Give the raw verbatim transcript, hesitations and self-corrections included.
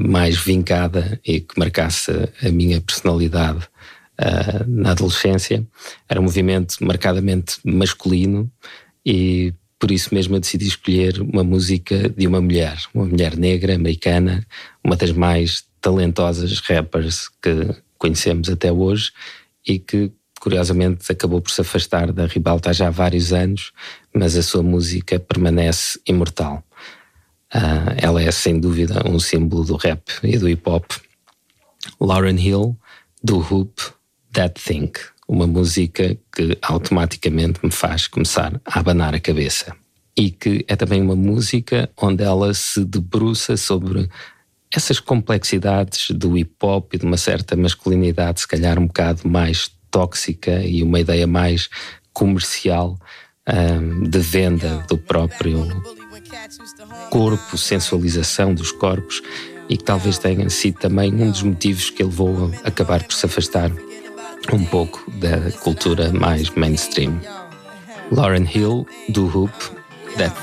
mais vincada e que marcasse a minha personalidade uh, na adolescência. Era um movimento marcadamente masculino e por isso mesmo eu decidi escolher uma música de uma mulher, uma mulher negra, americana, uma das mais talentosas rappers que conhecemos até hoje e que, curiosamente, acabou por se afastar da ribalta já há vários anos, mas a sua música permanece imortal. Uh, ela é, sem dúvida, um símbolo do rap e do hip-hop. Lauryn Hill, do Hoop, That Thing. Uma música que automaticamente me faz começar a abanar a cabeça. E que é também uma música onde ela se debruça sobre essas complexidades do hip-hop e de uma certa masculinidade, se calhar um bocado mais tóxica e uma ideia mais comercial, um, de venda do próprio corpo, sensualização dos corpos, e que talvez tenha sido também um dos motivos que ele levou a acabar por se afastar um pouco da cultura mais mainstream. Lauryn Hill, do Hoop, That